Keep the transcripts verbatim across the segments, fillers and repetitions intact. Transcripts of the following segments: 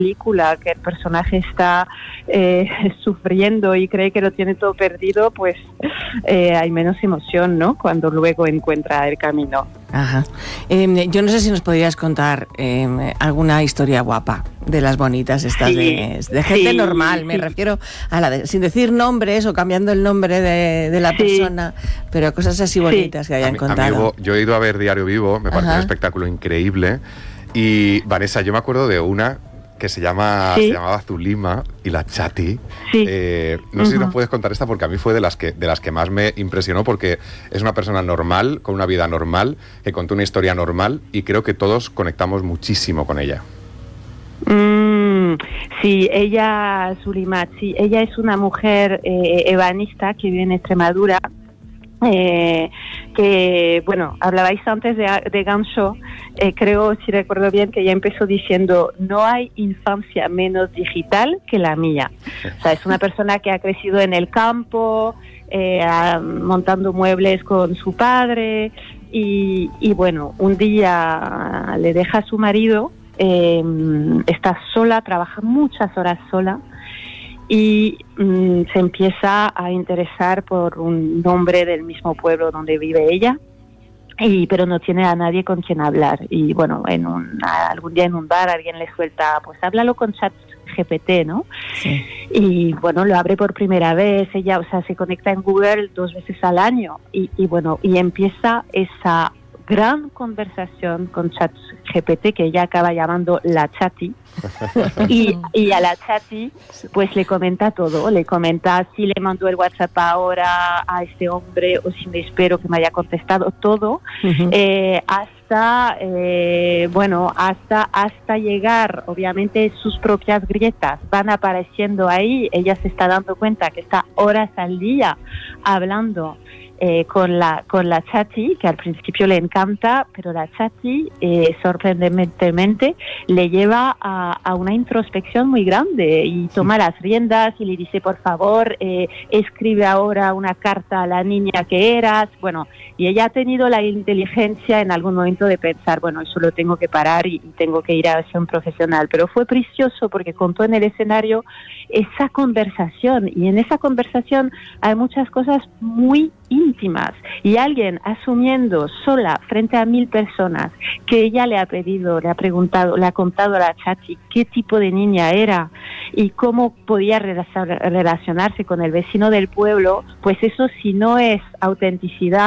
película, que el personaje está eh, sufriendo y cree que lo tiene todo perdido, pues eh, hay menos emoción, ¿no?, cuando luego encuentra el camino. Ajá. Eh, yo no sé si nos podrías contar eh, alguna historia guapa de las bonitas estas, sí, de, de gente sí, normal, me sí. refiero a la de, sin decir nombres o cambiando el nombre de, de la sí. persona, pero cosas así bonitas sí. que hayan a mí, contado. A mí hubo, yo he ido a ver Diario Vivo, me parece un espectáculo increíble. Y Vanessa, yo me acuerdo de una que se llama sí. se llamaba Zulima y la Chati. Sí. Eh, no uh-huh. sé si nos puedes contar esta, porque a mí fue de las que de las que más me impresionó, porque es una persona normal, con una vida normal, que contó una historia normal, y creo que todos conectamos muchísimo con ella. Mm, sí, ella, Zulima, sí, ella es una mujer eh, ebanista que vive en Extremadura. Eh, que, bueno, hablabais antes de, de Gancho, eh, creo, si recuerdo bien, que ella empezó diciendo: no hay infancia menos digital que la mía. O sea, es una persona que ha crecido en el campo, eh, montando muebles con su padre, y, y bueno, un día le deja a su marido, eh, está sola, trabaja muchas horas sola, y mm, se empieza a interesar por un hombre del mismo pueblo donde vive ella, y pero no tiene a nadie con quien hablar. Y bueno, en un, algún día en un bar alguien le suelta: pues háblalo con ChatGPT, ¿no? Sí. Y bueno, lo abre por primera vez, ella, o sea, se conecta en Google dos veces al año, y, y bueno, y empieza esa gran conversación con ChatGPT, que ella acaba llamando la Chati. y, y a la Chati pues le comenta todo, le comenta si le mandó el WhatsApp ahora a este hombre o si me espero que me haya contestado, todo, uh-huh. eh, hasta eh, bueno, hasta hasta llegar, obviamente sus propias grietas van apareciendo ahí, ella se está dando cuenta que está horas al día hablando Eh, con la con la Chati, que al principio le encanta, pero la Chati eh, sorprendentemente le lleva a, a una introspección muy grande, y toma las riendas y le dice: por favor, eh, escribe ahora una carta a la niña que eras. Bueno, y ella ha tenido la inteligencia en algún momento de pensar: bueno, eso lo tengo que parar y, y tengo que ir a ser un profesional. Pero fue precioso porque contó en el escenario esa conversación, y en esa conversación hay muchas cosas muy íntimas, y alguien asumiendo sola frente a mil personas que ella le ha pedido, le ha preguntado, le ha contado a la Chati qué tipo de niña era y cómo podía relacionarse con el vecino del pueblo, pues eso, si no es autenticidad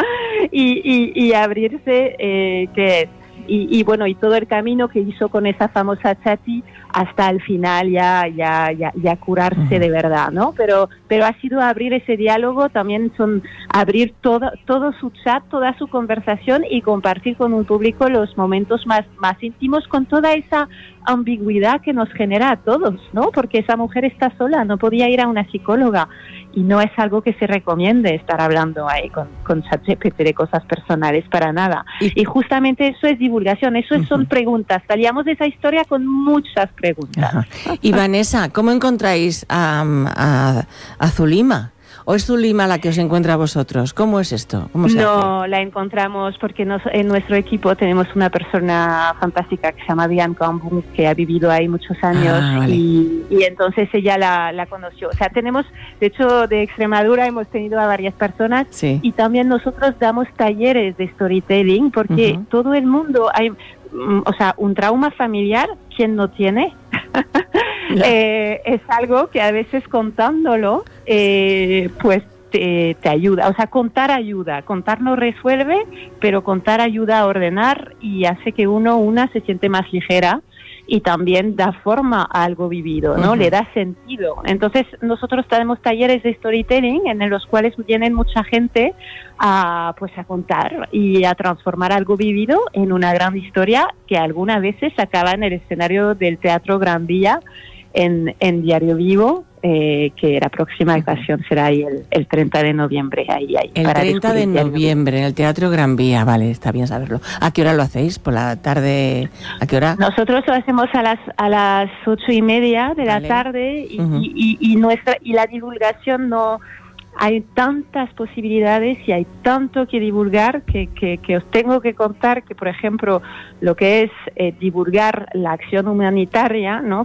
y, y, y abrirse, eh, ¿qué es? Y, y bueno, y todo el camino que hizo con esa famosa Chati hasta el final ya ya ya, ya curarse uh-huh. de verdad, ¿no? Pero pero ha sido abrir ese diálogo, también son abrir todo todo su chat, toda su conversación, y compartir con un público los momentos más más íntimos, con toda esa ambigüedad que nos genera a todos, ¿no? Porque esa mujer está sola, no podía ir a una psicóloga, y no es algo que se recomiende estar hablando ahí con, con ChatGPT de cosas personales, para nada. Y, y justamente eso es divulgación, eso uh-huh. son preguntas. Salíamos de esa historia con muchas preguntas. Uh-huh. Y Vanessa, ¿cómo encontráis a, a, a Zulima? ¿O es Zulima la que os encuentra a vosotros? ¿Cómo es esto? ¿Cómo se no, hace? La encontramos porque nos, en nuestro equipo tenemos una persona fantástica que se llama Diane Cambum, que ha vivido ahí muchos años, ah, vale. y, y entonces ella la, la conoció. O sea, tenemos, de hecho, de Extremadura hemos tenido a varias personas, sí. y también nosotros damos talleres de storytelling, porque uh-huh. todo el mundo hay, o sea, un trauma familiar, ¿quién no tiene? eh, es algo que a veces contándolo, eh, pues te, te ayuda. O sea, contar ayuda. Contar no resuelve, pero contar ayuda a ordenar y hace que uno, una, se siente más ligera, y también da forma a algo vivido, ¿no? Uh-huh. Le da sentido. Entonces, nosotros tenemos talleres de storytelling en los cuales vienen mucha gente a, pues, a contar y a transformar algo vivido en una gran historia que algunas veces acaba en el escenario del Teatro Gran Vía en, en Diario Vivo, eh, que la próxima ocasión será ahí el, el treinta de noviembre. Ahí, ahí, el para treinta de noviembre en el Teatro Gran Vía, vale, está bien saberlo. ¿A qué hora lo hacéis? ¿Por la tarde? ¿A qué hora? Nosotros lo hacemos a las a las ocho y media de vale. la tarde, y, uh-huh. y, y, y nuestra y la divulgación no... Hay tantas posibilidades y hay tanto que divulgar que, que, que os tengo que contar que, por ejemplo, lo que es eh, divulgar la acción humanitaria, ¿no?